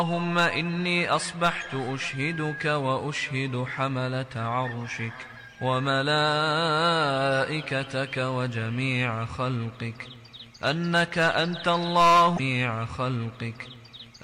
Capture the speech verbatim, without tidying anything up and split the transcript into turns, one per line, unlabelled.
اللهم إني أصبحت أشهدك وأشهد حملة عرشك وملائكتك وجميع خلقك أنك أنت الله جميع خلقك